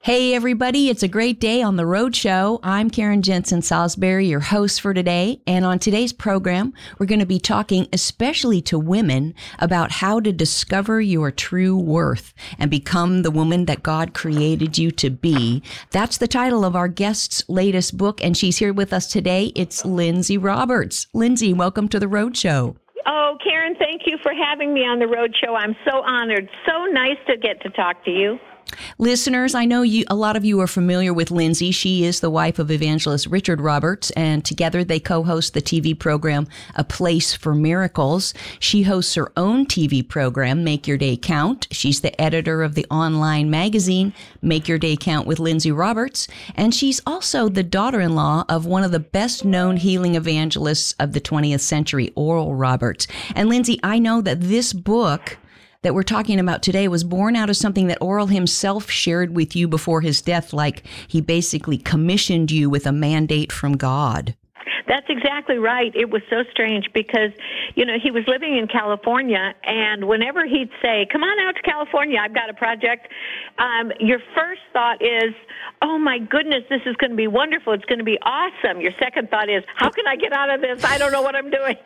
Hey, everybody, it's a great day on The Road Show. I'm Karen Jensen Salisbury, your host for today. And on today's program, we're going to be talking especially to women about how to discover your true worth and become the woman that God created you to be. That's the title of our guest's latest book, and she's here with us today. It's Lindsay Roberts. Lindsay, welcome to The Road Show. Oh, Karen, thank you for having me on The Road Show. I'm so honored. So nice to get to talk to you. Listeners, I know a lot of you are familiar with Lindsay. She is the wife of evangelist Richard Roberts, and together they co-host the TV program A Place for Miracles. She hosts her own TV program, Make Your Day Count. She's the editor of the online magazine, Make Your Day Count with Lindsay Roberts, and she's also the daughter-in-law of one of the best-known healing evangelists of the 20th century, Oral Roberts. And Lindsay, I know that this book that we're talking about today was born out of something that Oral himself shared with you before his death, like he basically commissioned you with a mandate from God. That's exactly right. It was so strange because, he was living in California, and whenever he'd say, come on out to California, I've got a project, your first thought is, oh my goodness, this is going to be wonderful. It's going to be awesome. Your second thought is, how can I get out of this? I don't know what I'm doing.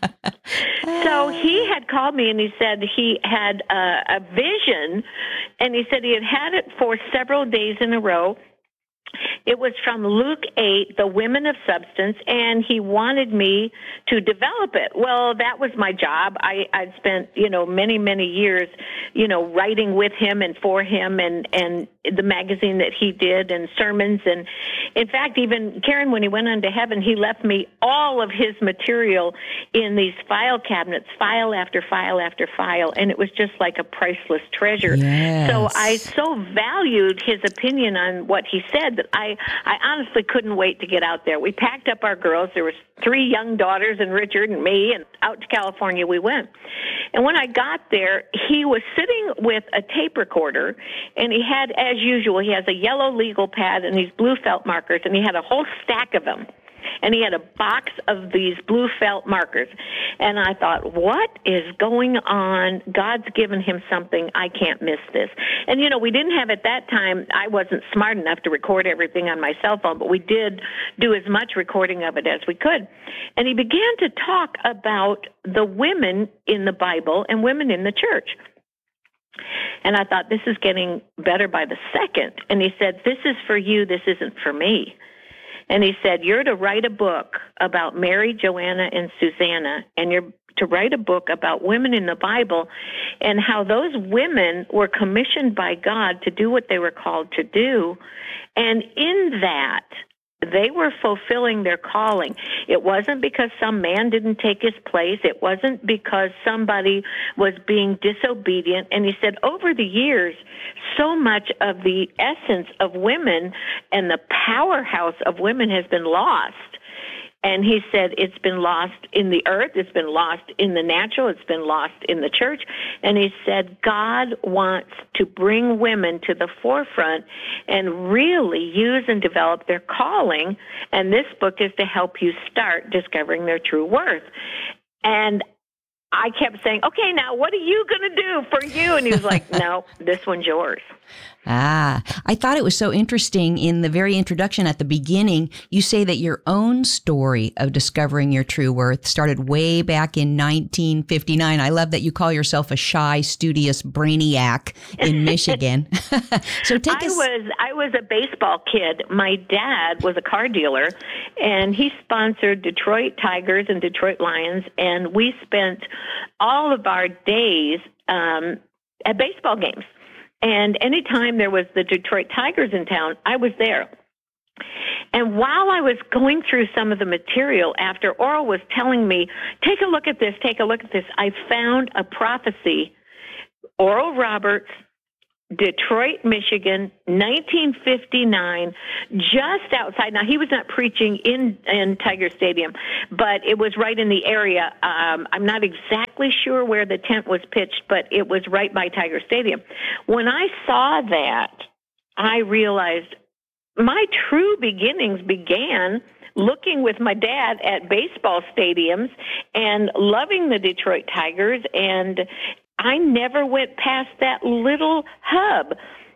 So he had called me and he said he had a vision, and he said he had it for several days in a row. It was from Luke 8, the women of substance, and he wanted me to develop it. Well, that was my job. I'd spent, many, many years, writing with him and for him and the magazine that he did and sermons. And in fact, even Karen, when he went on to heaven, he left me all of his material in these file cabinets, file after file after file. And it was just like a priceless treasure. Yes. So I so valued his opinion on what he said that I honestly couldn't wait to get out there. We packed up our girls. There was 3 young daughters and Richard and me, and out to California we went. And when I got there, he was sitting with a tape recorder, and he had, as usual, he has a yellow legal pad and these blue felt markers, and he had a whole stack of them. And he had a box of these blue felt markers. And I thought, what is going on? God's given him something. I can't miss this. And, we didn't have at that time, I wasn't smart enough to record everything on my cell phone, but we did do as much recording of it as we could. And he began to talk about the women in the Bible and women in the church. And I thought, this is getting better by the second. And he said, this is for you. This isn't for me. And he said, you're to write a book about Mary, Joanna, and Susanna, and you're to write a book about women in the Bible and how those women were commissioned by God to do what they were called to do. And in that, they were fulfilling their calling. It wasn't because some man didn't take his place. It wasn't because somebody was being disobedient. And he said, over the years, so much of the essence of women and the powerhouse of women has been lost. And he said it's been lost in the earth, it's been lost in the natural, it's been lost in the church. And he said God wants to bring women to the forefront and really use and develop their calling. And this book is to help you start discovering their true worth. And I kept saying, okay, now what are you going to do for you? And he was like, no, this one's yours. I thought it was so interesting in the very introduction at the beginning, you say that your own story of discovering your true worth started way back in 1959. I love that you call yourself a shy, studious brainiac in Michigan. So I was a baseball kid. My dad was a car dealer, and he sponsored Detroit Tigers and Detroit Lions, and we spent all of our days at baseball games. And anytime there was the Detroit Tigers in town, I was there. And while I was going through some of the material, after Oral was telling me, take a look at this, I found a prophecy, Oral Roberts, Detroit, Michigan, 1959, just outside. Now, he was not preaching in Tiger Stadium, but it was right in the area. I'm not exactly sure where the tent was pitched, but it was right by Tiger Stadium. When I saw that, I realized my true beginnings began looking with my dad at baseball stadiums and loving the Detroit Tigers, and I never went past that little hub.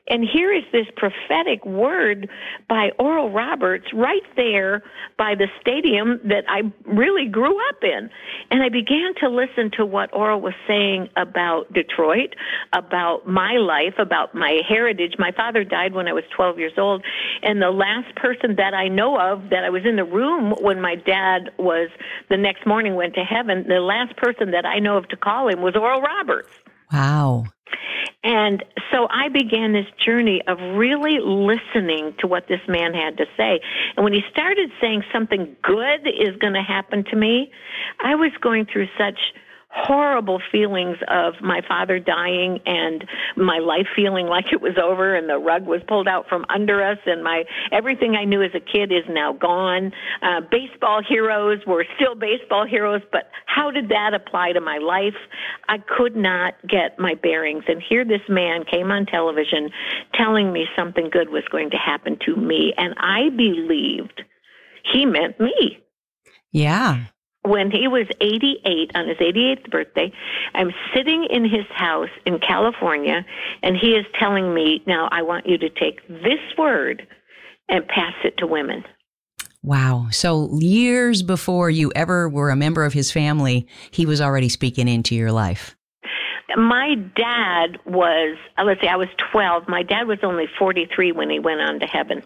And here is this prophetic word by Oral Roberts right there by the stadium that I really grew up in. And I began to listen to what Oral was saying about Detroit, about my life, about my heritage. My father died when I was 12 years old, and the last person that I know of that I was in the room when my dad was the next morning went to heaven, the last person that I know of to call him was Oral Roberts. Wow. And so I began this journey of really listening to what this man had to say. And when he started saying something good is going to happen to me, I was going through such horrible feelings of my father dying and my life feeling like it was over and the rug was pulled out from under us, and everything I knew as a kid is now gone. Baseball heroes were still baseball heroes, but how did that apply to my life? I could not get my bearings. And here this man came on television telling me something good was going to happen to me, and I believed he meant me. Yeah. When he was 88, on his 88th birthday, I'm sitting in his house in California, and he is telling me, now I want you to take this word and pass it to women. Wow. So years before you ever were a member of his family, he was already speaking into your life. My dad was, let's see, I was 12. My dad was only 43 when he went on to heaven.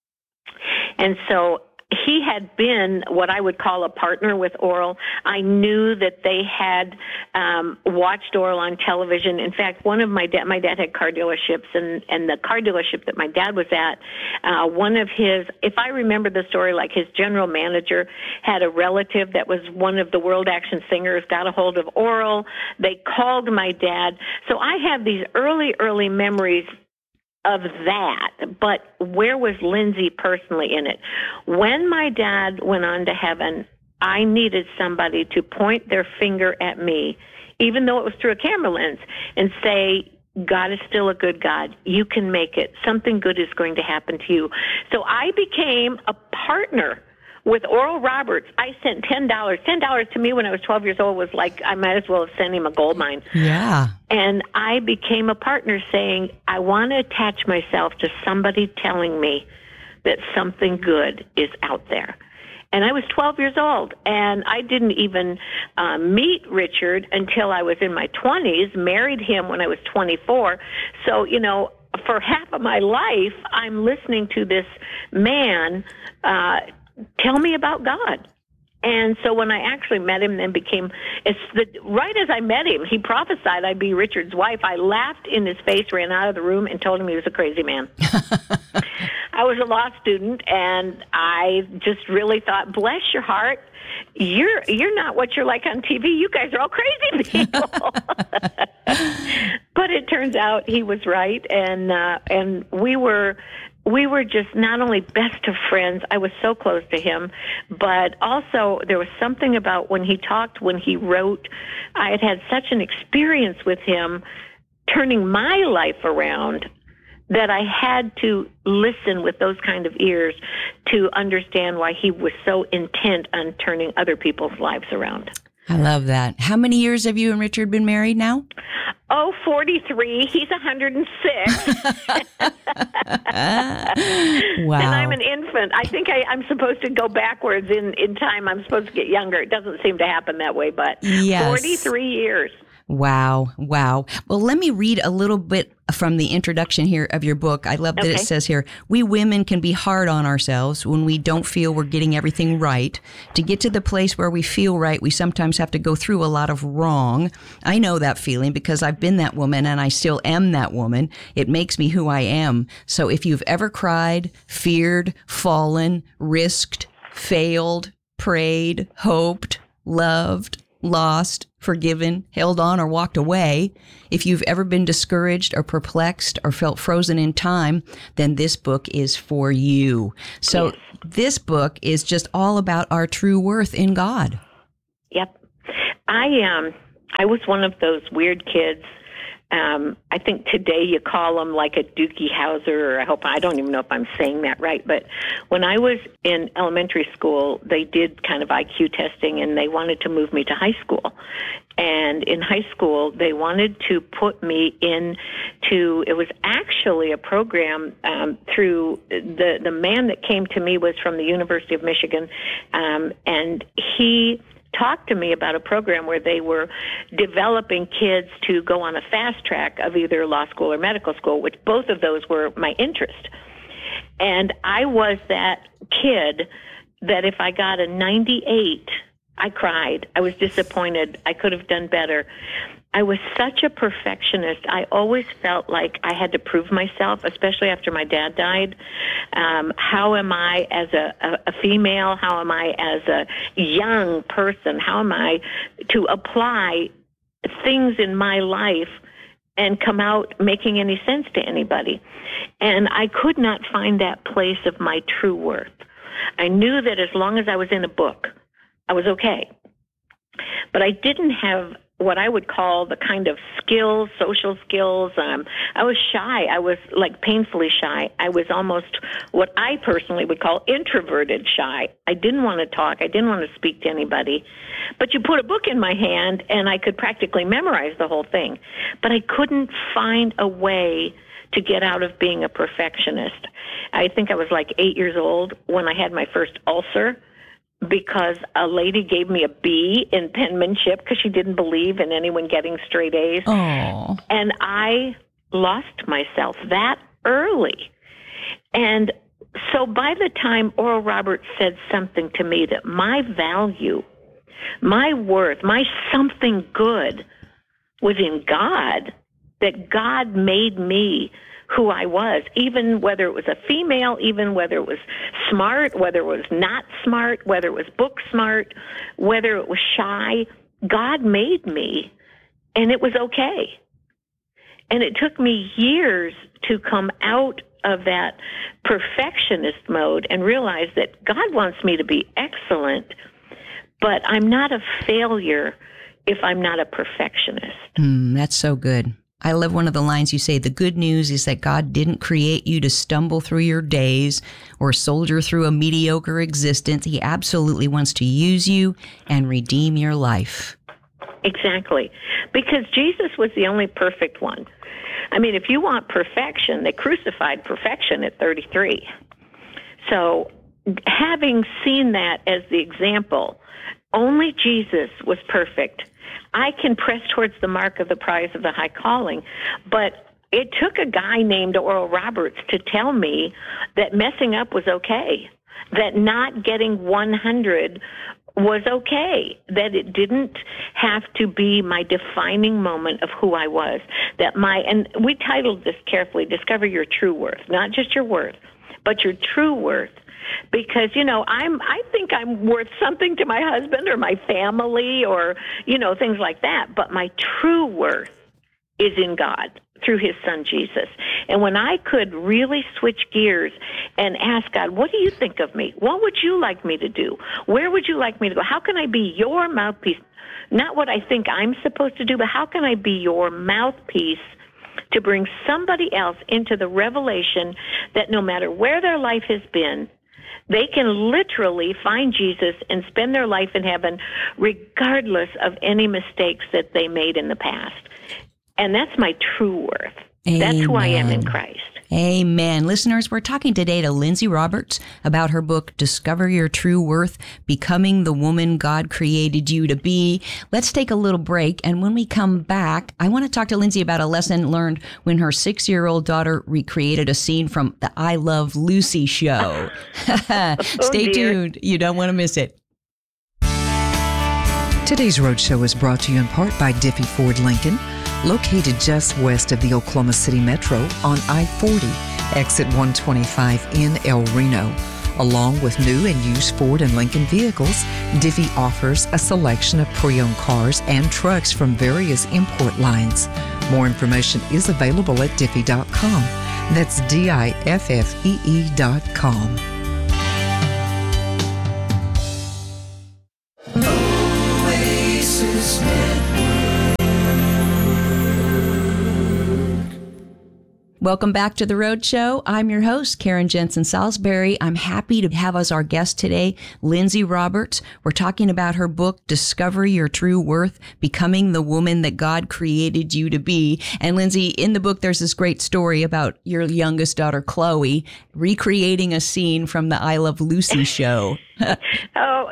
And so he had been what I would call a partner with Oral. I knew that they had watched Oral on television. In fact, my dad had car dealerships, and the car dealership that my dad was at, one of his, if I remember the story, like his general manager had a relative that was one of the world action singers, got a hold of Oral. They called my dad. So I have these early memories of that, but where was Lindsay personally in it? When my dad went on to heaven, I needed somebody to point their finger at me, even though it was through a camera lens, and say, God is still a good God. You can make it. Something good is going to happen to you. So I became a partner with Oral Roberts. I sent $10. $10 to me when I was 12 years old was like, I might as well have sent him a gold mine. Yeah. And I became a partner saying, I want to attach myself to somebody telling me that something good is out there. And I was 12 years old, and I didn't even meet Richard until I was in my 20s, married him when I was 24. So, for half of my life, I'm listening to this man tell me about God. And so when I actually met him, then right as I met him, he prophesied I'd be Richard's wife. I laughed in his face, ran out of the room, and told him he was a crazy man. I was a law student, and I just really thought, bless your heart, you're not what you're like on TV. You guys are all crazy people. But it turns out he was right, and we were just not only best of friends, I was so close to him, but also there was something about when he talked, when he wrote, I had had such an experience with him turning my life around that I had to listen with those kind of ears to understand why he was so intent on turning other people's lives around. I love that. How many years have you and Richard been married now? 43. He's 106. Wow. And I'm an infant. I think I'm supposed to go backwards in time. I'm supposed to get younger. It doesn't seem to happen that way, but yes. 43 years. Wow. Wow. Well, let me read a little bit from the introduction here of your book. I love that It says here, we women can be hard on ourselves when we don't feel we're getting everything right. To get to the place where we feel right, we sometimes have to go through a lot of wrong. I know that feeling because I've been that woman and I still am that woman. It makes me who I am. So if you've ever cried, feared, fallen, risked, failed, prayed, hoped, loved, lost, forgiven, held on, or walked away, if you've ever been discouraged or perplexed or felt frozen in time, then this book is for you. So This book is just all about our true worth in God. Yep. I was one of those weird kids. I think today you call them like a Dookie Howser, or I don't even know if I'm saying that right, but when I was in elementary school, they did kind of IQ testing, and they wanted to move me to high school. And in high school, they wanted to put me into, it was actually a program through, the man that came to me was from the University of Michigan, and he talked to me about a program where they were developing kids to go on a fast track of either law school or medical school, which both of those were my interest. And I was that kid that if I got a 98, I cried. I was disappointed. I could have done better. I was such a perfectionist. I always felt like I had to prove myself, especially after my dad died. How am I as a female? How am I as a young person? How am I to apply things in my life and come out making any sense to anybody? And I could not find that place of my true worth. I knew that as long as I was in a book, I was okay. But I didn't have what I would call the kind of skills, social skills. I was shy. I was like painfully shy. I was almost what I personally would call introverted shy. I didn't want to talk. I didn't want to speak to anybody. But you put a book in my hand and I could practically memorize the whole thing. But I couldn't find a way to get out of being a perfectionist. I think I was like 8 years old when I had my first ulcer, because a lady gave me a B in penmanship because she didn't believe in anyone getting straight A's. Aww. And I lost myself that early. And so by the time Oral Roberts said something to me that my value, my worth, my something good was in God, that God made me who I was, even whether it was a female, even whether it was smart, whether it was not smart, whether it was book smart, whether it was shy, God made me, and it was okay. And it took me years to come out of that perfectionist mode and realize that God wants me to be excellent, but I'm not a failure if I'm not a perfectionist. That's so good. I love one of the lines you say, the good news is that God didn't create you to stumble through your days or soldier through a mediocre existence. He absolutely wants to use you and redeem your life. Exactly. Because Jesus was the only perfect one. I mean, if you want perfection, they crucified perfection at 33. So having seen that as the example, only Jesus was perfect. I can press towards the mark of the prize of the high calling, but it took a guy named Oral Roberts to tell me that messing up was okay, that not getting 100 was okay, that it didn't have to be my defining moment of who I was, and we titled this carefully, Discover Your True Worth, not just your worth, but your true worth. Because, I think I'm worth something to my husband or my family or, things like that. But my true worth is in God through his son, Jesus. And when I could really switch gears and ask God, what do you think of me? What would you like me to do? Where would you like me to go? How can I be your mouthpiece? Not what I think I'm supposed to do, but how can I be your mouthpiece to bring somebody else into the revelation that no matter where their life has been, they can literally find Jesus and spend their life in heaven regardless of any mistakes that they made in the past. And that's my true worth. Amen. That's who I am in Christ. Amen. Listeners, we're talking today to Lindsay Roberts about her book, Discover Your True Worth, Becoming the Woman God Created You to Be. Let's take a little break. And when we come back, I want to talk to Lindsay about a lesson learned when her 6-year-old daughter recreated a scene from the I Love Lucy show. Stay tuned. You don't want to miss it. Today's Roadshow is brought to you in part by Diffie Ford Lincoln, located just west of the Oklahoma City Metro on I-40, exit 125 in El Reno. Along with new and used Ford and Lincoln vehicles, Diffie offers a selection of pre-owned cars and trucks from various import lines. More information is available at Diffie.com. That's DIFFEE.com. Welcome back to The Road Show. I'm your host, Karen Jensen Salisbury. I'm happy to have as our guest today, Lindsay Roberts. We're talking about her book, Discover Your True Worth, Becoming the Woman That God Created You to Be. And Lindsay, in the book, there's this great story about your youngest daughter, Chloe, recreating a scene from the I Love Lucy show. Oh,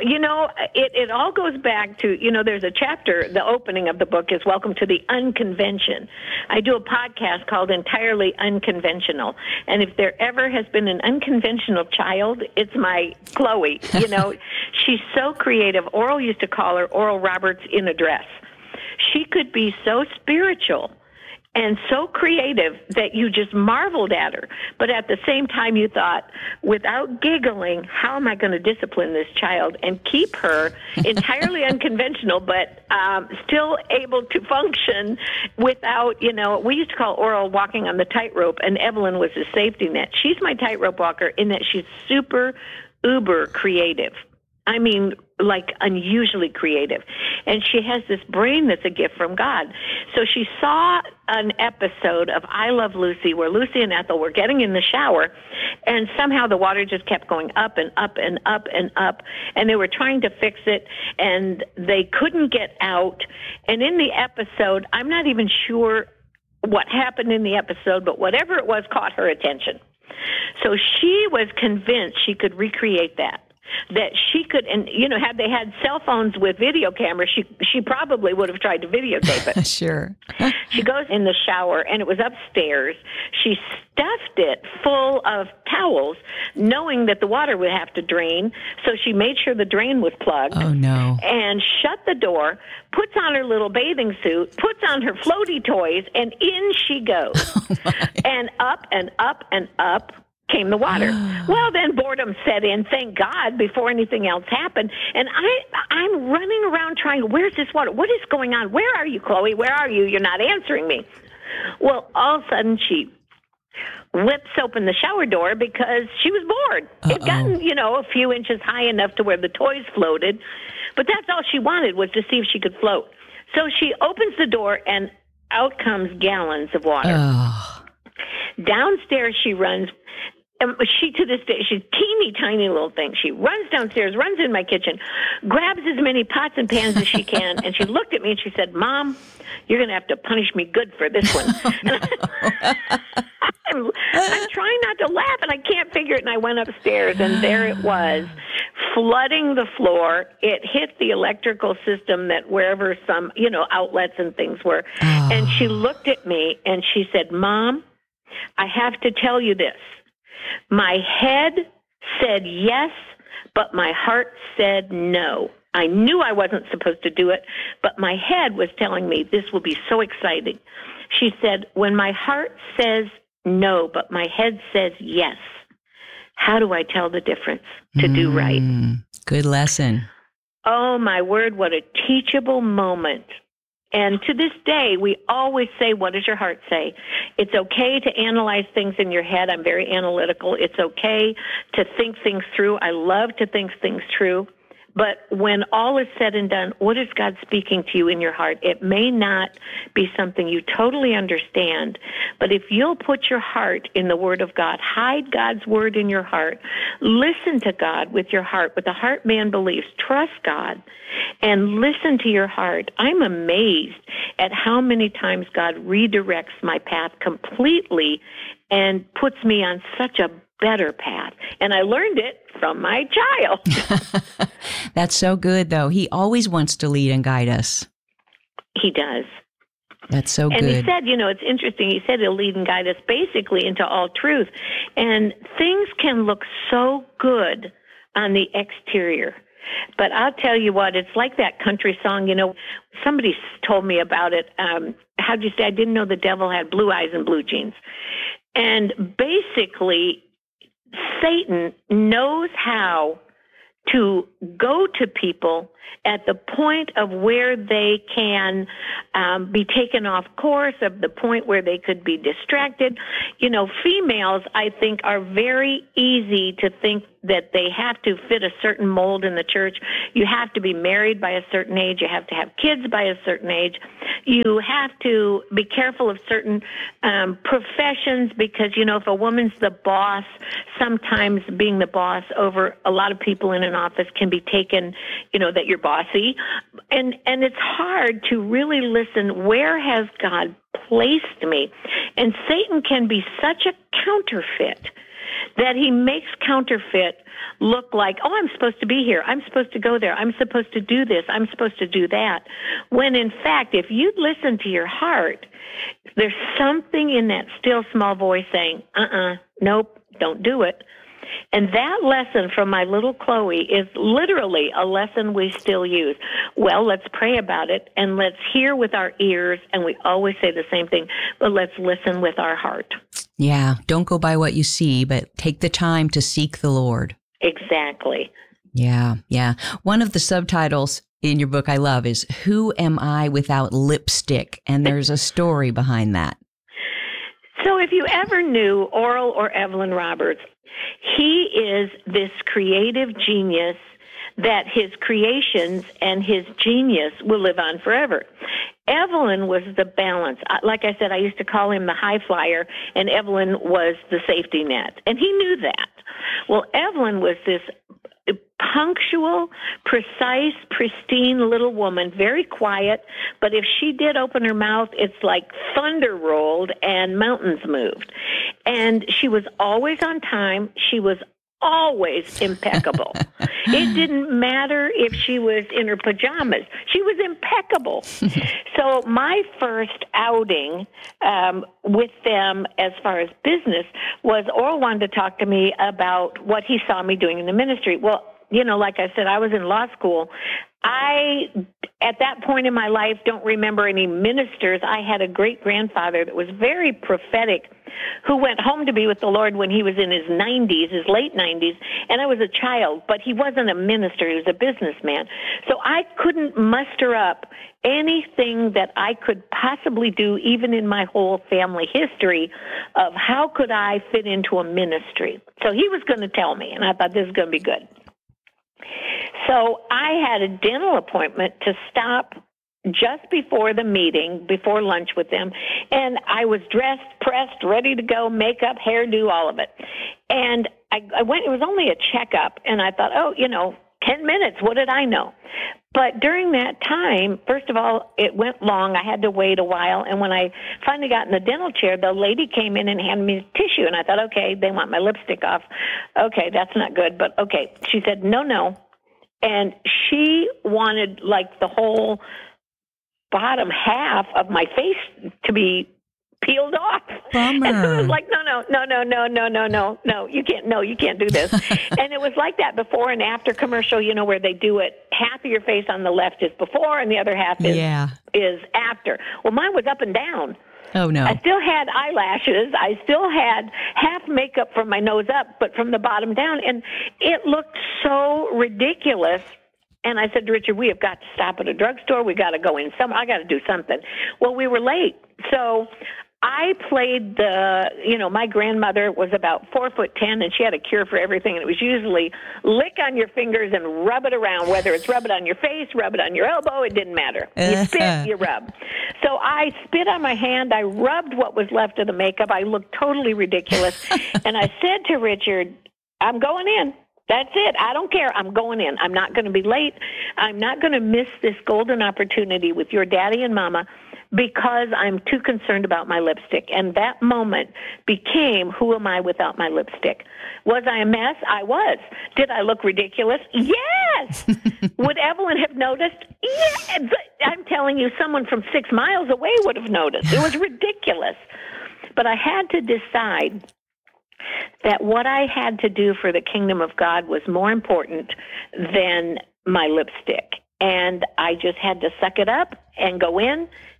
it all goes back to, there's a chapter, the opening of the book is Welcome to the Unconvention. I do a podcast called Entirely Unconventional. And if there ever has been an unconventional child, it's my Chloe. She's so creative. Oral used to call her Oral Roberts in a dress. She could be so spiritual and so creative that you just marveled at her. But at the same time, you thought, without giggling, how am I going to discipline this child and keep her entirely unconventional, but still able to function without, we used to call Oral walking on the tightrope, and Evelyn was his safety net. She's my tightrope walker in that she's super, uber creative. I mean, like unusually creative. And she has this brain that's a gift from God. So she saw an episode of I Love Lucy where Lucy and Ethel were getting in the shower, and somehow the water just kept going up and up and up and up, and they were trying to fix it, and they couldn't get out. And in the episode, I'm not even sure what happened in the episode, but whatever it was caught her attention. So she was convinced she could recreate that she could, and had they had cell phones with video cameras, she probably would have tried to videotape it. Sure. She goes in the shower, and it was upstairs. She stuffed it full of towels, knowing that the water would have to drain, so she made sure the drain was plugged. Oh, no. And shut the door, puts on her little bathing suit, puts on her floaty toys, and in she goes. Oh, and up and up and up came the water. Well, then boredom set in, thank God, before anything else happened. And I'm running around trying, where's this water? What is going on? Where are you, Chloe? Where are you? You're not answering me. Well, all of a sudden she whips open the shower door because she was bored. It'd gotten, a few inches high enough to where the toys floated. But that's all she wanted, was to see if she could float. So she opens the door, and out comes gallons of water. Downstairs she runs. She, to this day, she's teeny tiny little thing. She runs downstairs, runs in my kitchen, grabs as many pots and pans as she can, and she looked at me and she said, "Mom, you're going to have to punish me good for this one." I'm trying not to laugh, and I can't figure it, and I went upstairs, and there it was, flooding the floor. It hit the electrical system that wherever some, outlets and things were. And she looked at me, and she said, "Mom, I have to tell you this. My head said yes, but my heart said no. I knew I wasn't supposed to do it, but my head was telling me this will be so exciting." She said, "When my heart says no, but my head says yes, how do I tell the difference to do right?" Good lesson. Oh, my word, what a teachable moment. And to this day, we always say, what does your heart say? It's okay to analyze things in your head. I'm very analytical. It's okay to think things through. I love to think things through. But when all is said and done, what is God speaking to you in your heart? It may not be something you totally understand, but if you'll put your heart in the Word of God, hide God's Word in your heart, listen to God with your heart, with the heart man believes, trust God, and listen to your heart. I'm amazed at how many times God redirects my path completely and puts me on such a better path. And I learned it from my child. That's so good, though. He always wants to lead and guide us. He does. That's so good. And he said, it's interesting, he said he'll lead and guide us basically into all truth. And things can look so good on the exterior. But I'll tell you what, it's like that country song, somebody told me about it. How'd you say? I didn't know the devil had blue eyes and blue jeans. And basically, Satan knows how to go to people at the point of where they can be taken off course, of the point where they could be distracted. Females, I think, are very easy to think that they have to fit a certain mold in the church. You have to be married by a certain age. You have to have kids by a certain age. You have to be careful of certain professions because, if a woman's the boss, sometimes being the boss over a lot of people in an office can be taken, that you're bossy. And it's hard to really listen, where has God placed me? And Satan can be such a counterfeit that he makes counterfeit look like, oh, I'm supposed to be here. I'm supposed to go there. I'm supposed to do this. I'm supposed to do that. When in fact, if you listen to your heart, there's something in that still small voice saying, nope, don't do it. And that lesson from my little Chloe is literally a lesson we still use. Well, let's pray about it, and let's hear with our ears, and we always say the same thing, but let's listen with our heart. Yeah, don't go by what you see, but take the time to seek the Lord. Exactly. Yeah. One of the subtitles in your book I love is, Who Am I Without Lipstick? And there's a story behind that. So if you ever knew Oral or Evelyn Roberts, he is this creative genius that his creations and his genius will live on forever. Evelyn was the balance. Like I said, I used to call him the high flyer, and Evelyn was the safety net. And he knew that. Well, Evelyn was this punctual, precise, pristine little woman, very quiet, but if she did open her mouth, it's like thunder rolled and mountains moved. And she was always on time. She was always impeccable. It didn't matter if she was in her pajamas. She was impeccable. So my first outing with them as far as business was Oral wanted to talk to me about what he saw me doing in the ministry. Well, like I said, I was in law school. I, at that point in my life, don't remember any ministers. I had a great-grandfather that was very prophetic, who went home to be with the Lord when he was in his 90s, his late 90s, and I was a child, but he wasn't a minister. He was a businessman. So I couldn't muster up anything that I could possibly do, even in my whole family history, of how could I fit into a ministry. So he was going to tell me, and I thought this is going to be good. So I had a dental appointment to stop just before the meeting, before lunch with them, and I was dressed, pressed, ready to go, makeup, hairdo, all of it. And I went, it was only a checkup, and I thought, 10 minutes, what did I know? But during that time, first of all, it went long. I had to wait a while, and when I finally got in the dental chair, the lady came in and handed me tissue, and I thought, okay, they want my lipstick off. Okay, that's not good, but okay. She said, no. And she wanted, like, the whole bottom half of my face to be peeled off. Bummer. And so I was like, no, you can't do this. And it was like that before and after commercial, where they do it, half of your face on the left is before and the other half is after. Well, mine was up and down. Oh, no. I still had eyelashes. I still had half makeup from my nose up, but from the bottom down. And it looked so ridiculous. And I said to Richard, we have got to stop at a drugstore. We got to go in somewhere. I got to do something. Well, we were late. So I played my grandmother was about 4'10", and she had a cure for everything. And it was usually lick on your fingers and rub it around, whether it's rub it on your face, rub it on your elbow, it didn't matter. You spit, you rub. So I spit on my hand. I rubbed what was left of the makeup. I looked totally ridiculous. And I said to Richard, I'm going in. That's it. I don't care. I'm going in. I'm not going to be late. I'm not going to miss this golden opportunity with your daddy and mama because I'm too concerned about my lipstick. And that moment became, who am I without my lipstick? Was I a mess? I was. Did I look ridiculous? Yes. Would Evelyn have noticed? Yes. I'm telling you, someone from 6 miles away would have noticed. It was ridiculous. But I had to decide that what I had to do for the kingdom of God was more important than my lipstick. And I just had to suck it up and go in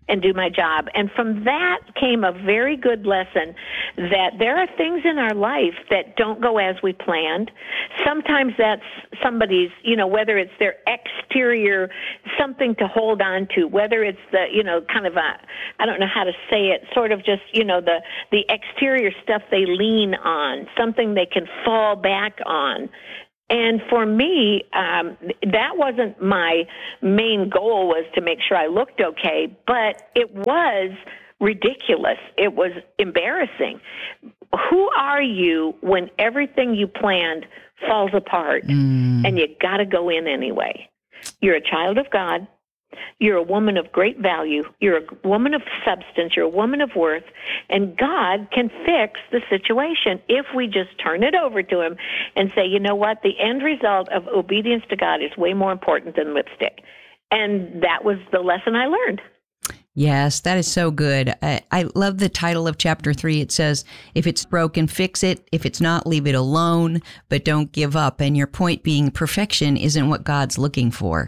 and do my job. And from that came a very good lesson that there are things in our life that don't go as we planned. Sometimes that's somebody's, whether it's their exterior, something to hold on to, whether it's the, kind of I don't know how to say it, sort of just, the exterior stuff they lean on, something they can fall back on. And for me, that wasn't my main goal, was to make sure I looked okay, but it was ridiculous. It was embarrassing. Who are you when everything you planned falls apart and you got to go in anyway? You're a child of God. You're a woman of great value. You're a woman of substance. You're a woman of worth. And God can fix the situation if we just turn it over to him and say, you know what? The end result of obedience to God is way more important than lipstick. And that was the lesson I learned. Yes, that is so good. I love the title of chapter 3. It says, if it's broken, fix it. If it's not, leave it alone, but don't give up. And your point being, perfection isn't what God's looking for.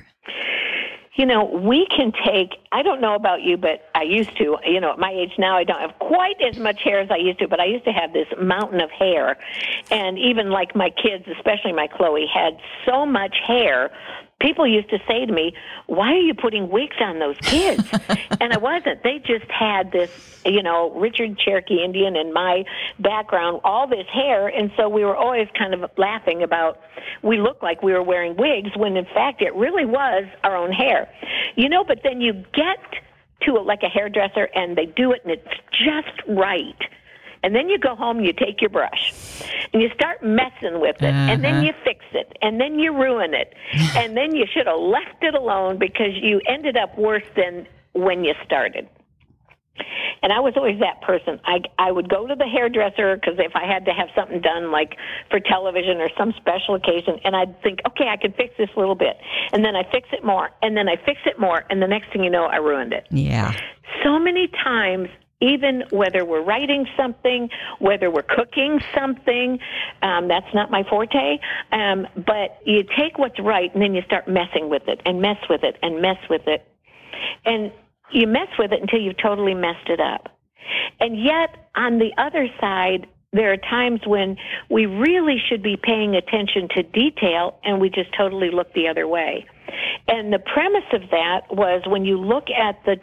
We can take, I don't know about you, but I used to, at my age now, I don't have quite as much hair as I used to, but I used to have this mountain of hair. And even like my kids, especially my Chloe, had so much hair. People used to say to me, why are you putting wigs on those kids? And I wasn't. They just had this, Richard Cherokee Indian in my background, all this hair. And so we were always kind of laughing about, we looked like we were wearing wigs when in fact it really was our own hair. But then you get to like a hairdresser and they do it and it's just right. And then you go home, you take your brush, and you start messing with it, and then you fix it, and then you ruin it, and then you should have left it alone because you ended up worse than when you started. And I was always that person. I would go to the hairdresser because if I had to have something done like for television or some special occasion, and I'd think, okay, I can fix this a little bit. And then I fix it more, and then I fix it more, and the next thing you know, I ruined it. Yeah. So many times, even whether we're writing something, whether we're cooking something, that's not my forte, but you take what's right and then you start messing with it and mess with it and mess with it. And you mess with it until you've totally messed it up. And yet, on the other side, there are times when we really should be paying attention to detail and we just totally look the other way. And the premise of that was when you look at the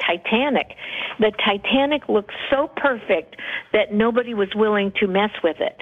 Titanic looked so perfect that nobody was willing to mess with it.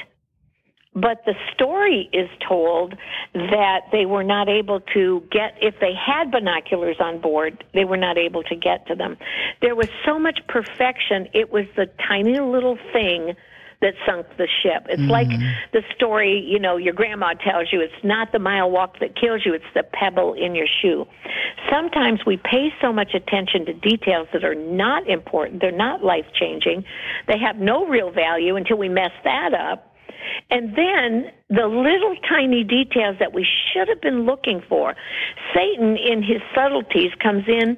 But the story is told that they were not able to get, if they had binoculars on board, they were not able to get to them. There was so much perfection, it was the tiny little thing that sunk the ship. It's like the story, your grandma tells you, it's not the mile walk that kills you, it's the pebble in your shoe. Sometimes we pay so much attention to details that are not important, they're not life-changing, they have no real value until we mess that up. And then the little tiny details that we should have been looking for, Satan in his subtleties comes in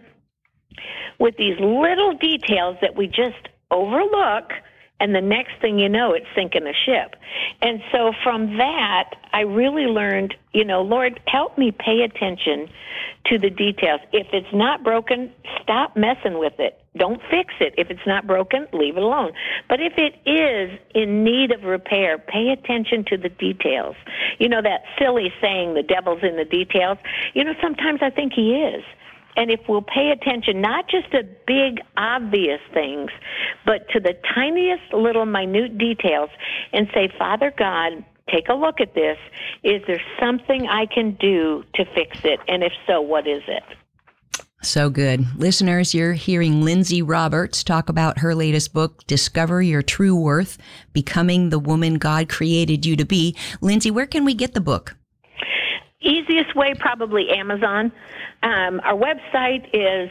with these little details that we just overlook, and the next thing you know, it's sinking a ship. And so from that, I really learned, Lord, help me pay attention to the details. If it's not broken, stop messing with it. Don't fix it. If it's not broken, leave it alone. But if it is in need of repair, pay attention to the details. That silly saying, the devil's in the details. Sometimes I think he is. And if we'll pay attention, not just to big, obvious things, but to the tiniest little minute details and say, Father God, take a look at this. Is there something I can do to fix it? And if so, what is it? So good. Listeners, you're hearing Lindsay Roberts talk about her latest book, Discover Your True Worth, Becoming the Woman God Created You to Be. Lindsay, where can we get the book? Easiest way, probably Amazon. Our website is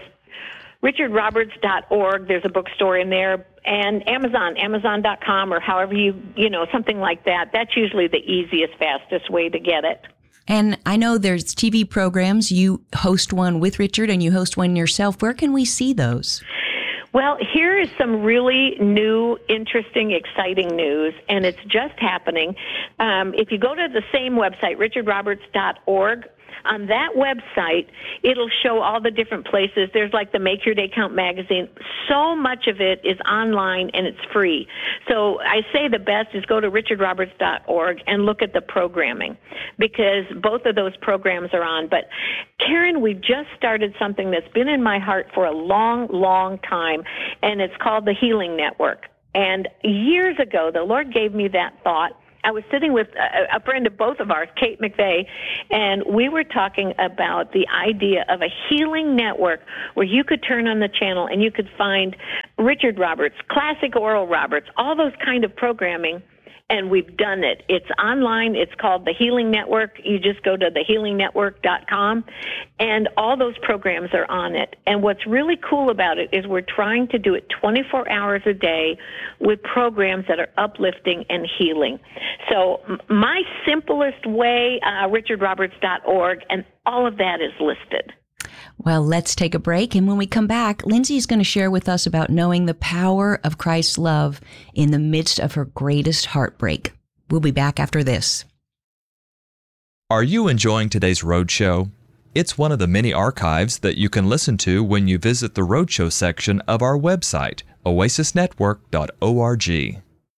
richardroberts.org. There's a bookstore in there. And amazon.com, or however something like that. That's usually the easiest, fastest way to get it. And I know there's TV programs. You host one with Richard and you host one yourself. Where can we see those? Well, here is some really new, interesting, exciting news, and it's just happening. If you go to the same website, richardroberts.org, On that website, it'll show all the different places. There's like the Make Your Day Count magazine. So much of it is online and it's free. So I say the best is go to richardroberts.org and look at the programming, because both of those programs are on. But Karen, we just started something that's been in my heart for a long, long time, and it's called the Healing Network. And years ago, the Lord gave me that thought. I was sitting with a friend of both of ours, Kate McVeigh, and we were talking about the idea of a healing network where you could turn on the channel and you could find Richard Roberts, classic Oral Roberts, all those kind of programming. And we've done it. It's online. It's called the Healing Network. You just go to thehealingnetwork.com, and all those programs are on it. And what's really cool about it is we're trying to do it 24 hours a day with programs that are uplifting and healing. So my simplest way, richardroberts.org, and all of that is listed. Well, let's take a break. And when we come back, Lindsay is going to share with us about knowing the power of Christ's love in the midst of her greatest heartbreak. We'll be back after this. Are you enjoying today's Roadshow? It's one of the many archives that you can listen to when you visit the Roadshow section of our website, oasisnetwork.org.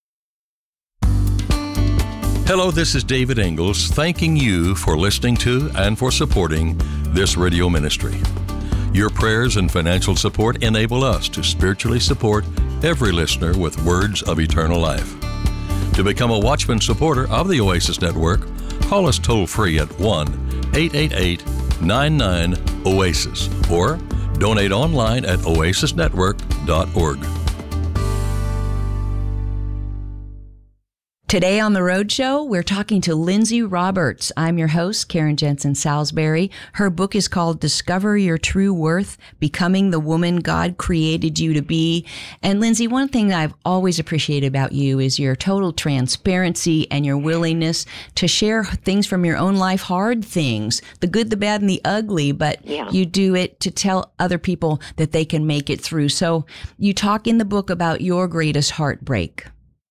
Hello, this is David Ingalls, thanking you for listening to and for supporting this radio ministry. Your prayers and financial support enable us to spiritually support every listener with words of eternal life. To become a Watchman supporter of the Oasis Network, call us toll-free at 1-888-99-OASIS or donate online at oasisnetwork.org. Today on The Roadshow, we're talking to Lindsay Roberts. I'm your host, Karen Jensen Salisbury. Her book is called Discover Your True Worth, Becoming the Woman God Created You to Be. And Lindsay, one thing that I've always appreciated about you is your total transparency and your willingness to share things from your own life, hard things, the good, the bad, and the ugly, but you do it to tell other people that they can make it through. So you talk in the book about your greatest heartbreak.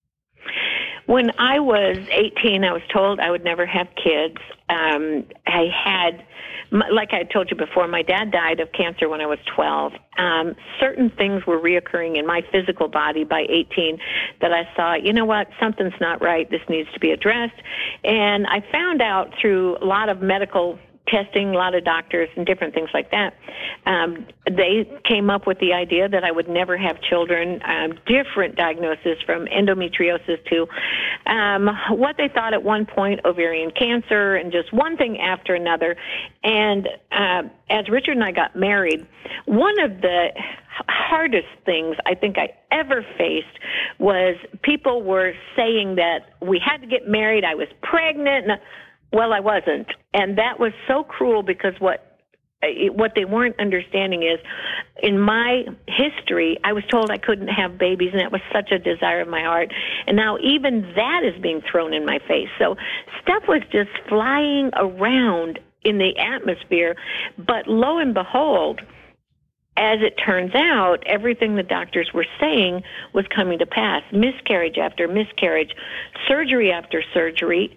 When I was 18, I was told I would never have kids. I had, like I told you before, my dad died of cancer when I was 12. Certain things were reoccurring in my physical body by 18 that I saw, you know what, something's not right. This needs to be addressed. And I found out through a lot of medical testing, a lot of doctors and different things like that. They came up with the idea that I would never have children, different diagnoses from endometriosis to what they thought at one point, ovarian cancer, and just one thing after another. And as Richard and I got married, one of the hardest things I think I ever faced was people were saying that we had to get married, I was pregnant, well, I wasn't. And that was so cruel because what they weren't understanding is in my history, I was told I couldn't have babies, and that was such a desire of my heart. And now even that is being thrown in my face. So stuff was just flying around in the atmosphere. But lo and behold, as it turns out, everything the doctors were saying was coming to pass. Miscarriage after miscarriage, surgery after surgery.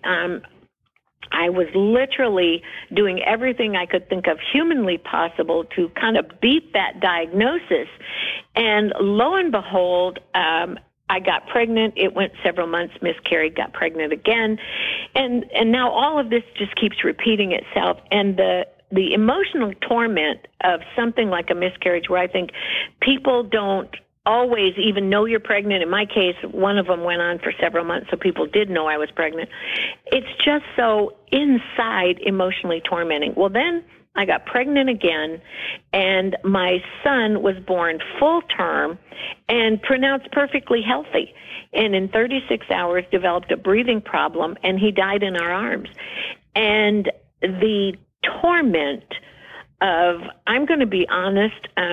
I was literally doing everything I could think of humanly possible to kind of beat that diagnosis. And lo and behold, I got pregnant. It went several months, miscarried, got pregnant again. And now all of this just keeps repeating itself. And the emotional torment of something like a miscarriage, where I think people don't always even know you're pregnant. In my case, one of them went on for several months, so people did know I was pregnant. It's just so inside emotionally tormenting. Well, then I got pregnant again, and my son was born full term and pronounced perfectly healthy. And in 36 hours developed a breathing problem, and he died in our arms. And the torment of, I'm going to be honest,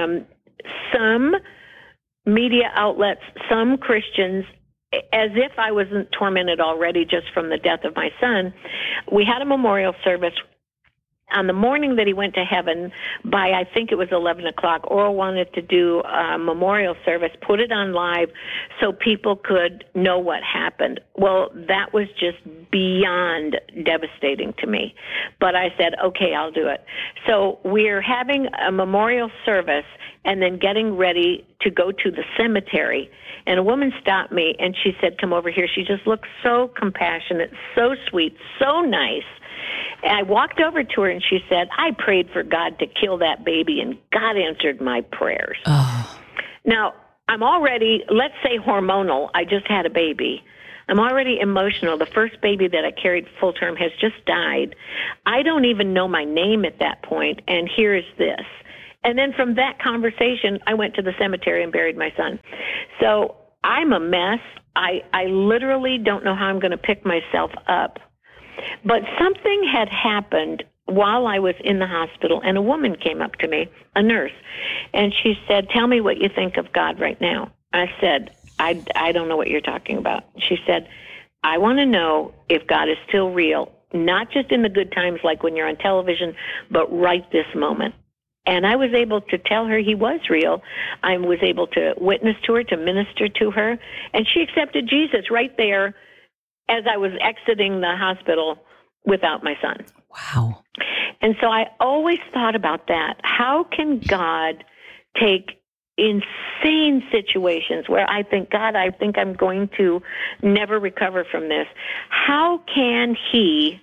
some media outlets, some Christians, as if I wasn't tormented already just from the death of my son. We had a memorial service on the morning that he went to heaven, by I think it was 11 o'clock, Oral wanted to do a memorial service, put it on live so people could know what happened. Well, that was just beyond devastating to me. But I said, okay, I'll do it. So we're having a memorial service and then getting ready to go to the cemetery. And a woman stopped me, and she said, come over here. She just looked so compassionate, so sweet, so nice. And I walked over to her, and she said, I prayed for God to kill that baby, and God answered my prayers. Oh. Now, I'm already, let's say hormonal. I just had a baby. I'm already emotional. The first baby that I carried full term has just died. I don't even know my name at that point, and here is this. And then from that conversation, I went to the cemetery and buried my son. So I'm a mess. I literally don't know how I'm going to pick myself up. But something had happened while I was in the hospital, and a woman came up to me, a nurse, and she said, tell me what you think of God right now. I said, I don't know what you're talking about. She said, I want to know if God is still real, not just in the good times like when you're on television, but right this moment. And I was able to tell her he was real. I was able to witness to her, to minister to her. And she accepted Jesus right there as I was exiting the hospital without my son. Wow. And so I always thought about that. How can God take insane situations where I think, God, I think I'm going to never recover from this. How can he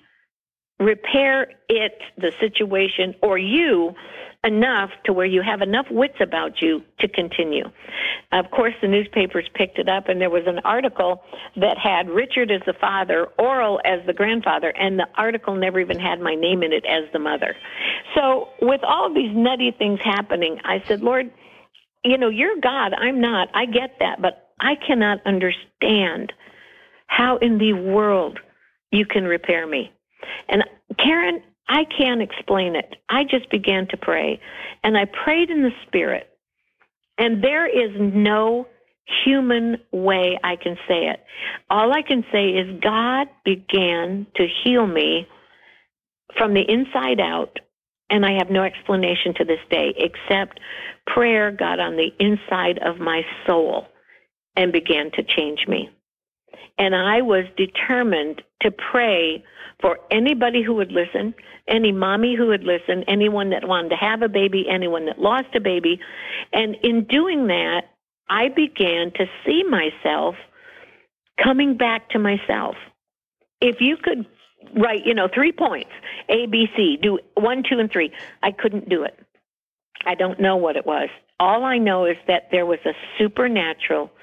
repair it, the situation, or you, enough to where you have enough wits about you to continue? Of course, the newspapers picked it up, and there was an article that had Richard as the father, Oral as the grandfather, and the article never even had my name in it as the mother. So with all of these nutty things happening, I said, Lord, you know, you're God. I'm not. I get that, but I cannot understand how in the world you can repair me. And Karen, I can't explain it. I just began to pray, and I prayed in the Spirit, and there is no human way I can say it. All I can say is God began to heal me from the inside out, and I have no explanation to this day except prayer got on the inside of my soul and began to change me. And I was determined to pray for anybody who would listen, any mommy who would listen, anyone that wanted to have a baby, anyone that lost a baby. And in doing that, I began to see myself coming back to myself. If you could write, 3 points, A, B, C, do 1, 2, and 3, I couldn't do it. I don't know what it was. All I know is that there was a supernatural,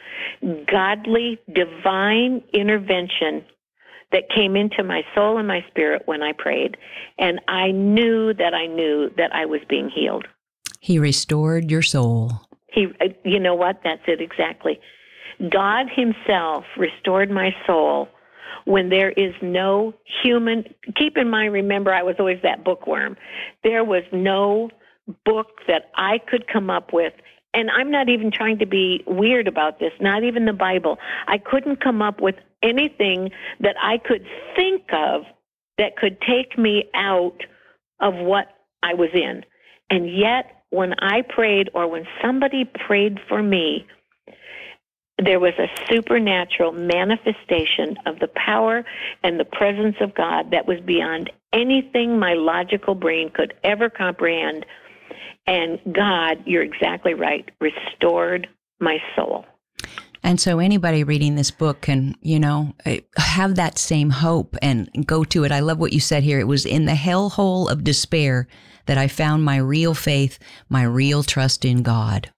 godly, divine intervention that came into my soul and my spirit when I prayed. And I knew that I was being healed. He restored your soul. You know what? That's it exactly. God himself restored my soul when there is no human. Keep in mind, remember, I was always that bookworm. There was no book that I could come up with, and I'm not even trying to be weird about this, not even the Bible. I couldn't come up with anything that I could think of that could take me out of what I was in. And yet, when I prayed or when somebody prayed for me, there was a supernatural manifestation of the power and the presence of God that was beyond anything my logical brain could ever comprehend. And God, you're exactly right, restored my soul. And so anybody reading this book can, have that same hope and go to it. I love what you said here. It was in the hellhole of despair that I found my real faith, my real trust in God.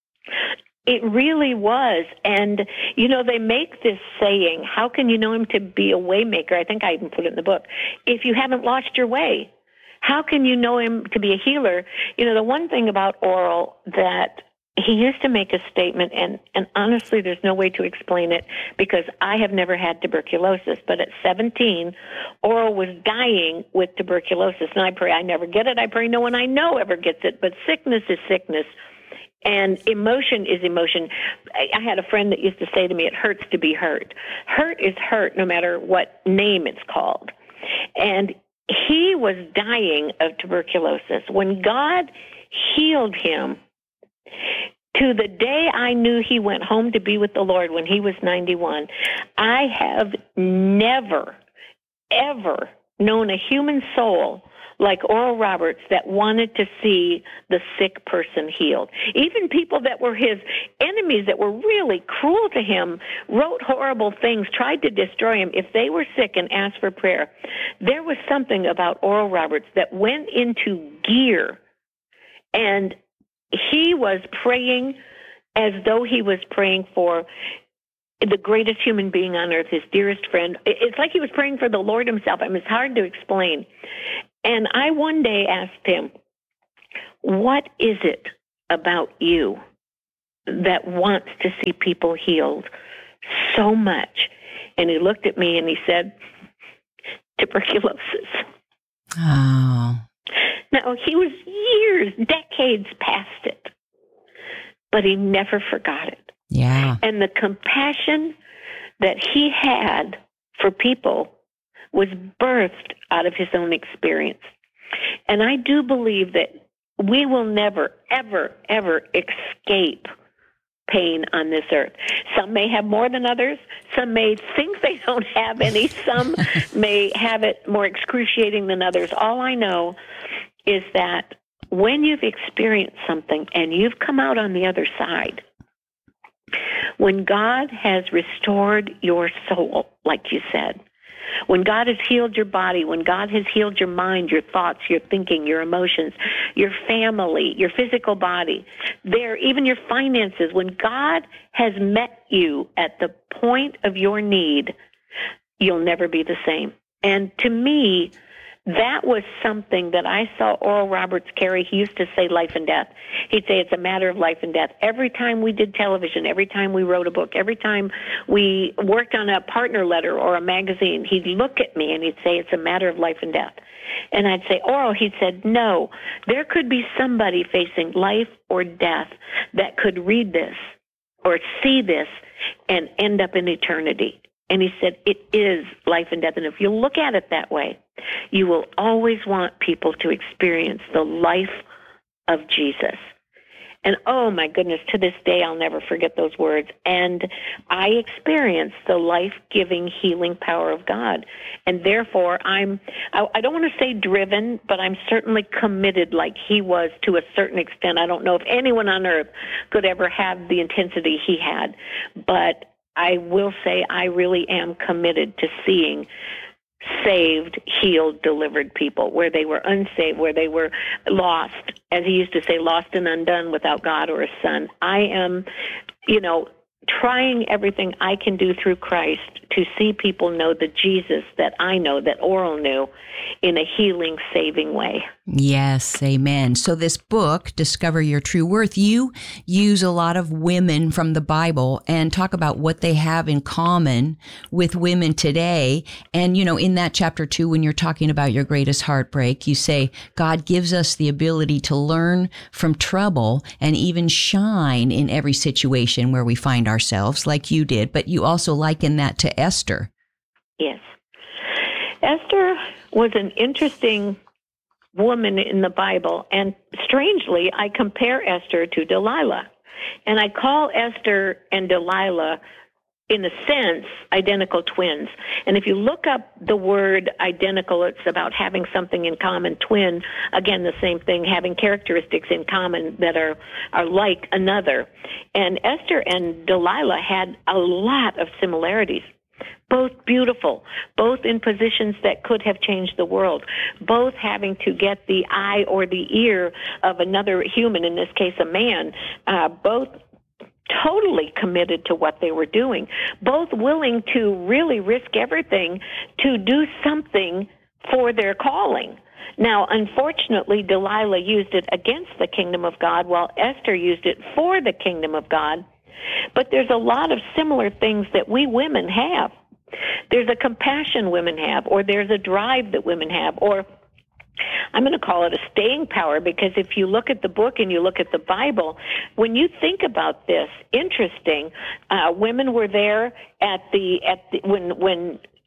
It really was. And, they make this saying, how can you know him to be a way maker? I think I even put it in the book. If you haven't lost your way, how can you know him to be a healer? The one thing about Oral that he used to make a statement, and honestly, there's no way to explain it because I have never had tuberculosis. But at 17, Oral was dying with tuberculosis. And I pray I never get it. I pray no one I know ever gets it. But sickness is sickness. And emotion is emotion. I had a friend that used to say to me, it hurts to be hurt. Hurt is hurt no matter what name it's called. And he was dying of tuberculosis. When God healed him, to the day I knew he went home to be with the Lord when he was 91, I have never, ever known a human soul like Oral Roberts that wanted to see the sick person healed. Even people that were his enemies, that were really cruel to him, wrote horrible things, tried to destroy him. If they were sick and asked for prayer, there was something about Oral Roberts that went into gear, and he was praying as though he was praying for the greatest human being on earth, his dearest friend. It's like he was praying for the Lord himself. I mean, it's hard to explain. And I one day asked him, what is it about you that wants to see people healed so much? And he looked at me and he said, tuberculosis. Oh. Now, he was years, decades past it, but he never forgot it. Yeah. And the compassion that he had for people was birthed out of his own experience. And I do believe that we will never, ever, ever escape pain on this earth. Some may have more than others. Some may think they don't have any. Some may have it more excruciating than others. All I know is that when you've experienced something and you've come out on the other side, when God has restored your soul, like you said, when God has healed your body, when God has healed your mind, your thoughts, your thinking, your emotions, your family, your physical body, even your finances, when God has met you at the point of your need, you'll never be the same. And to me, that was something that I saw Oral Roberts carry. He used to say life and death. He'd say it's a matter of life and death. Every time we did television, every time we wrote a book, every time we worked on a partner letter or a magazine, he'd look at me and he'd say it's a matter of life and death. And I'd say, Oral, he said, no, there could be somebody facing life or death that could read this or see this and end up in eternity. And he said, it is life and death. And if you look at it that way, you will always want people to experience the life of Jesus. And oh my goodness, to this day, I'll never forget those words. And I experienced the life-giving, healing power of God. And therefore, I don't want to say driven, but I'm certainly committed like he was to a certain extent. I don't know if anyone on earth could ever have the intensity he had. But I will say I really am committed to seeing saved, healed, delivered people, where they were unsaved, where they were lost, as he used to say, lost and undone without God or his son. I am, trying everything I can do through Christ to see people know the Jesus that I know, that Oral knew, in a healing, saving way. Yes, amen. So this book, Discover Your True Worth, you use a lot of women from the Bible and talk about what they have in common with women today. And, in that chapter 2, when you're talking about your greatest heartbreak, you say, God gives us the ability to learn from trouble and even shine in every situation where we find ourselves, like you did. But you also liken that to Esther. Yes. Esther was an interesting woman in the Bible, and strangely, I compare Esther to Delilah. And I call Esther and Delilah, in a sense, identical twins. And if you look up the word identical, it's about having something in common. Twin, again, the same thing, having characteristics in common that are like another. And Esther and Delilah had a lot of similarities. Both beautiful, both in positions that could have changed the world, both having to get the eye or the ear of another human, in this case a man, both totally committed to what they were doing, both willing to really risk everything to do something for their calling. Now, unfortunately, Delilah used it against the kingdom of God, while Esther used it for the kingdom of God. But there's a lot of similar things that we women have. There's a compassion women have, or there's a drive that women have, or I'm going to call it a staying power, because if you look at the book and you look at the Bible, when you think about this, interesting, women were there when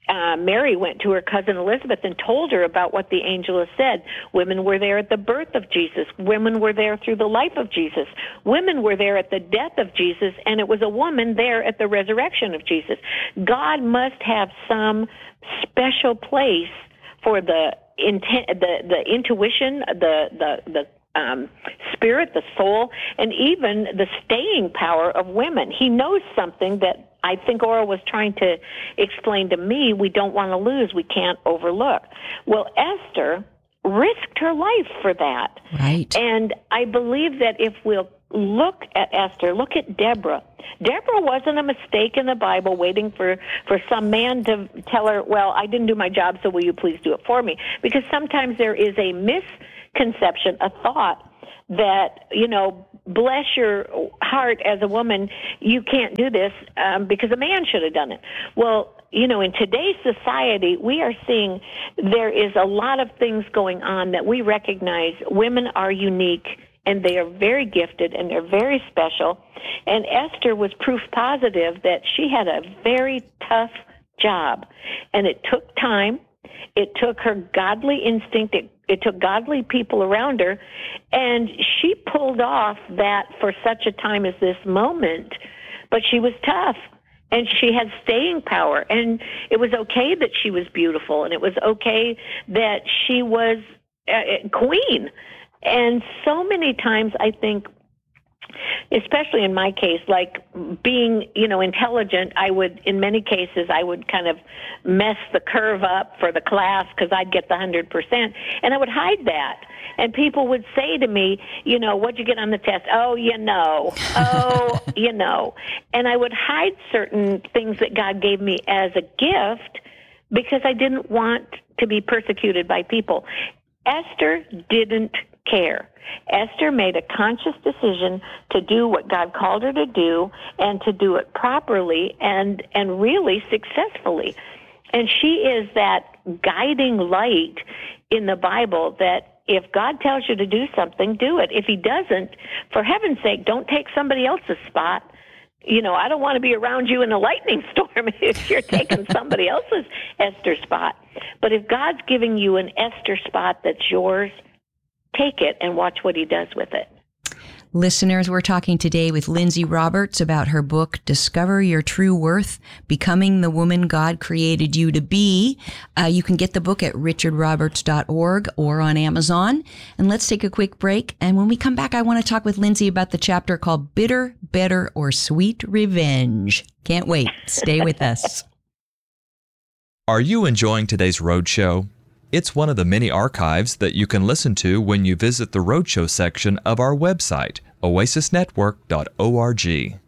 Mary went to her cousin Elizabeth and told her about what the angel had said. Women were there at the birth of Jesus. Women were there through the life of Jesus. Women were there at the death of Jesus, and it was a woman there at the resurrection of Jesus. God must have some special place for the intuition, the spirit, the soul, and even the staying power of women. He knows something that I think Oral was trying to explain to me we don't want to lose, we can't overlook. Well, Esther risked her life for that. Right. And I believe that if we'll look at Esther, look at Deborah. Deborah wasn't a mistake in the Bible waiting for some man to tell her, well, I didn't do my job, so will you please do it for me? Because sometimes there is a misconception, a thought that, bless your heart as a woman, you can't do this because a man should have done it. Well, in today's society, we are seeing there is a lot of things going on that we recognize women are unique and they are very gifted and they're very special. And Esther was proof positive that she had a very tough job. And it took time. It took her godly instinct. It took godly people around her. And she pulled off that for such a time as this moment. But she was tough. And she had staying power. And it was okay that she was beautiful. And it was okay that she was queen. And so many times I think, especially in my case, like being, intelligent, in many cases, I would kind of mess the curve up for the class because I'd get the 100%. And I would hide that. And people would say to me, what'd you get on the test? Oh, And I would hide certain things that God gave me as a gift because I didn't want to be persecuted by people. Esther didn't care. Esther made a conscious decision to do what God called her to do and to do it properly and really successfully. And she is that guiding light in the Bible that if God tells you to do something, do it. If he doesn't, for heaven's sake, don't take somebody else's spot. I don't want to be around you in a lightning storm if you're taking somebody else's Esther spot. But if God's giving you an Esther spot that's yours, take it and watch what he does with it. Listeners, we're talking today with Lindsay Roberts about her book, Discover Your True Worth, Becoming the Woman God Created You to Be. You can get the book at richardroberts.org or on Amazon. And let's take a quick break. And when we come back, I want to talk with Lindsay about the chapter called Bitter, Better, or Sweet Revenge. Can't wait. Stay with us. Are you enjoying today's Roadshow? It's one of the many archives that you can listen to when you visit the Roadshow section of our website, oasisnetwork.org.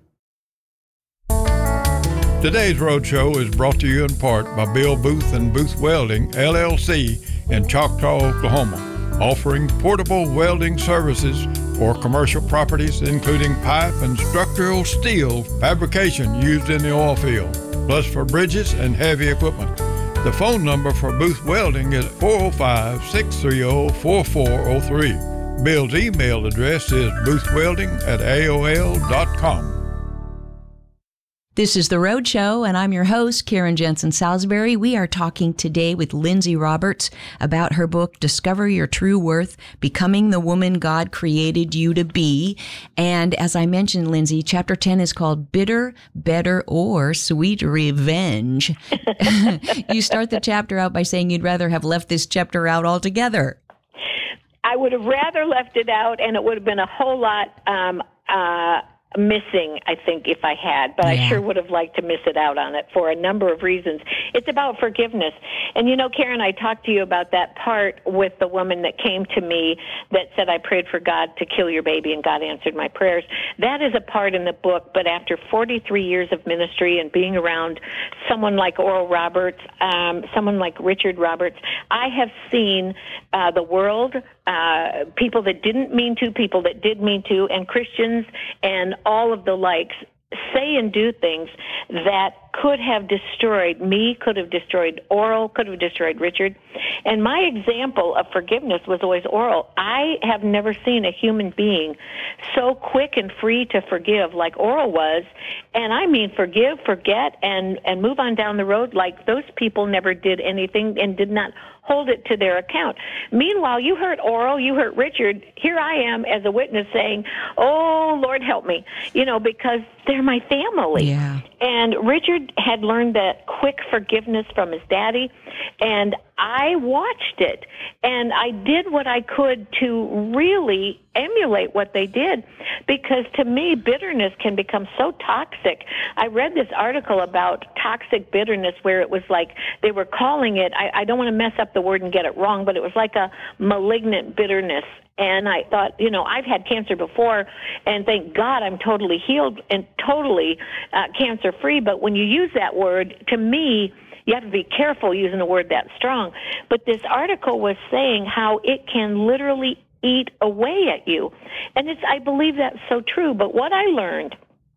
Today's Roadshow is brought to you in part by Bill Booth and Booth Welding, LLC, in Choctaw, Oklahoma, offering portable welding services for commercial properties, including pipe and structural steel fabrication used in the oil field, plus for bridges and heavy equipment. The phone number for Booth Welding is 405-630-4403. Bill's email address is boothwelding@aol.com. This is The Road Show, and I'm your host, Karen Jensen Salisbury. We are talking today with Lindsay Roberts about her book, Discover Your True Worth, Becoming the Woman God Created You to Be. And as I mentioned, Lindsay, Chapter 10 is called Bitter, Better, or Sweet Revenge. You start the chapter out by saying you'd rather have left this chapter out altogether. I would have rather left it out, and it would have been a whole lot missing, I think, if I had, but I sure would have liked to miss it out on it for a number of reasons. It's about forgiveness. And Karen, I talked to you about that part with the woman that came to me that said, I prayed for God to kill your baby and God answered my prayers. That is a part in the book, but after 43 years of ministry and being around someone like Oral Roberts, someone like Richard Roberts, I have seen the world, people that didn't mean to, people that did mean to, and Christians and all of the likes say and do things that could have destroyed me, could have destroyed Oral, could have destroyed Richard. And my example of forgiveness was always Oral. I have never seen a human being so quick and free to forgive like Oral was. And I mean forgive, forget, and move on down the road like those people never did anything and did not hold it to their account. Meanwhile, you hurt Oral, you hurt Richard. Here I am as a witness saying, oh, Lord, help me, because they're my family. Yeah. And Richard had learned that quick forgiveness from his daddy, and I watched it, and I did what I could to really emulate what they did, because to me, bitterness can become so toxic. I read this article about toxic bitterness where it was like they were calling it, I don't want to mess up the word and get it wrong, but it was like a malignant bitterness. And I thought, I've had cancer before, and thank God I'm totally healed and totally cancer-free. But when you use that word, to me, you have to be careful using a word that strong. But this article was saying how it can literally eat away at you. And I believe that's so true. But what I learned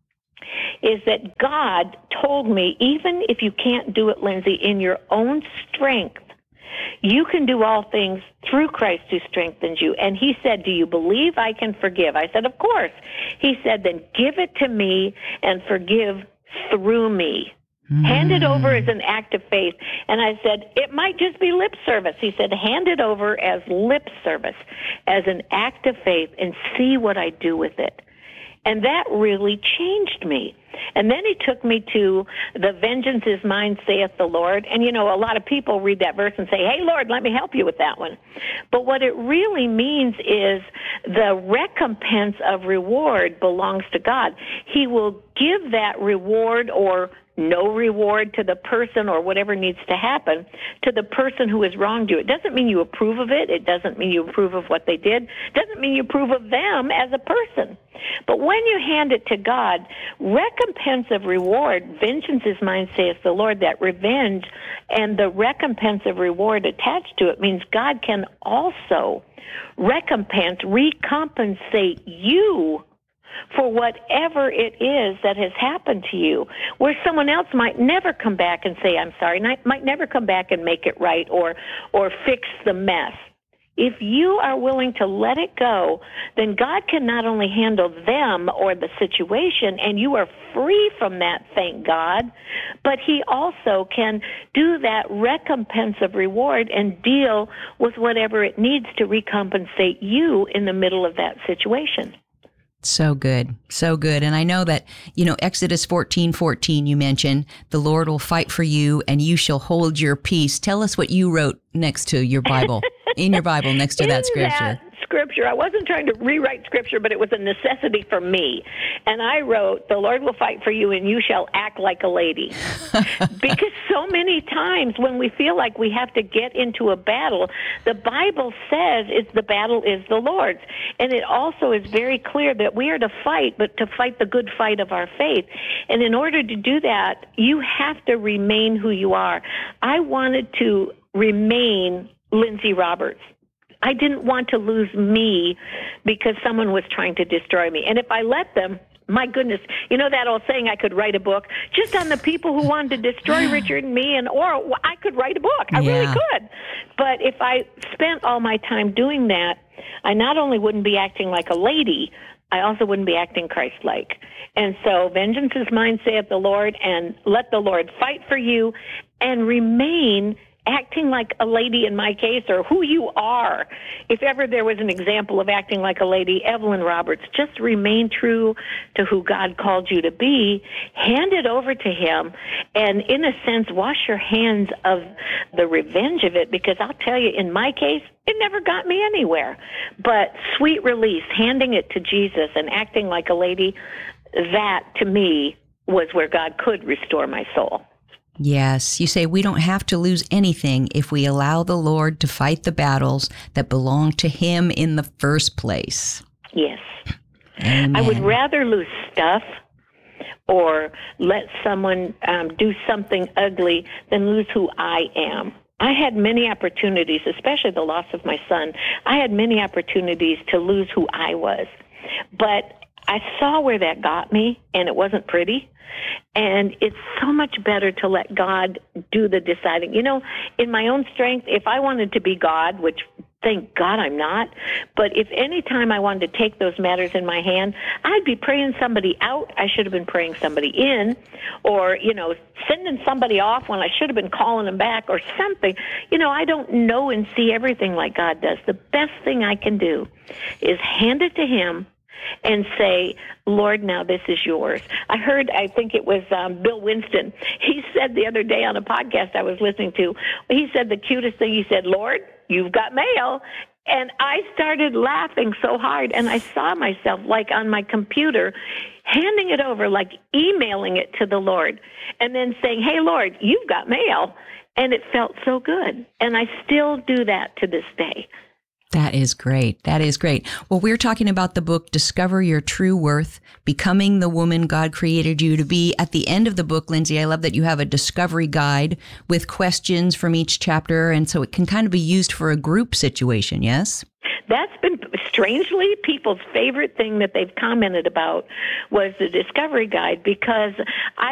is that God told me, even if you can't do it, Lindsay, in your own strength, you can do all things through Christ who strengthens you. And he said, do you believe I can forgive? I said, of course. He said, then give it to me and forgive through me. Hand it over as an act of faith. And I said, it might just be lip service. He said, hand it over as lip service, as an act of faith, and see what I do with it. And that really changed me. And then he took me to the vengeance is mine, saith the Lord. And, a lot of people read that verse and say, hey, Lord, let me help you with that one. But what it really means is the recompense of reward belongs to God. He will give that reward or no reward to the person or whatever needs to happen to the person who has wronged you. It doesn't mean you approve of it. It doesn't mean you approve of what they did. It doesn't mean you approve of them as a person. But when you hand it to God, recompense of reward, vengeance is mine, saith the Lord, that revenge and the recompense of reward attached to it means God can also recompensate you for whatever it is that has happened to you, where someone else might never come back and say, I'm sorry, and might never come back and make it right or fix the mess. If you are willing to let it go, then God can not only handle them or the situation, and you are free from that, thank God, but he also can do that recompense of reward and deal with whatever it needs to recompensate you in the middle of that situation. So good. So good. And I know that, Exodus 14:14, you mentioned, the Lord will fight for you and you shall hold your peace. Tell us what you wrote next to your Bible, in your Bible, next to that scripture. Scripture. I wasn't trying to rewrite Scripture, but it was a necessity for me. And I wrote, the Lord will fight for you and you shall act like a lady. Because so many times when we feel like we have to get into a battle, the Bible says the battle is the Lord's. And it also is very clear that we are to fight, but to fight the good fight of our faith. And in order to do that, you have to remain who you are. I wanted to remain Lindsay Roberts. I didn't want to lose me because someone was trying to destroy me. And if I let them, my goodness, that old saying, I could write a book just on the people who wanted to destroy Richard and me, or I could write a book. I really could. But if I spent all my time doing that, I not only wouldn't be acting like a lady, I also wouldn't be acting Christ-like. And so vengeance is mine, saith the Lord, and let the Lord fight for you and remain acting like a lady in my case, or who you are. If ever there was an example of acting like a lady, Evelyn Roberts, just remain true to who God called you to be, hand it over to him, and in a sense, wash your hands of the revenge of it, because I'll tell you, in my case, it never got me anywhere. But sweet release, handing it to Jesus and acting like a lady, that to me was where God could restore my soul. Yes, you say we don't have to lose anything if we allow the Lord to fight the battles that belong to him in the first place. Yes. Amen. I would rather lose stuff or let someone do something ugly than lose who I am. I had many opportunities, especially the loss of my son. I had many opportunities to lose who I was. But I saw where that got me, and it wasn't pretty. And it's so much better to let God do the deciding. You know, in my own strength, if I wanted to be God, which thank God I'm not, but if any time I wanted to take those matters in my hand, I'd be praying somebody out. I should have been praying somebody in, or, you know, sending somebody off when I should have been calling them back or something. You know, I don't know and see everything like God does. The best thing I can do is hand it to Him and say, Lord, now this is yours. I think it was Bill Winston. He said the other day on a podcast I was listening to, he said the cutest thing. He said, Lord, you've got mail. And I started laughing so hard, and I saw myself like on my computer handing it over, like emailing it to the Lord, and then saying, hey, Lord, you've got mail. And it felt so good. And I still do that to this day. That is great. That is great. Well, we're talking about the book, Discover Your True Worth, Becoming the Woman God Created You to Be. At the end of the book, Lindsay, I love that you have a discovery guide with questions from each chapter, and so it can kind of be used for a group situation, yes? That's been, strangely, people's favorite thing that they've commented about was the discovery guide, because I